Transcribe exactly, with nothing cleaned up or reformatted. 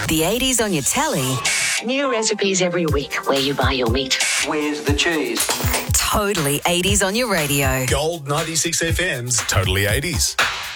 The eighties on your telly. New recipes every week where you buy your meat. Where's the cheese? Totally eighties on your radio. Gold ninety-six F M's Totally eighties.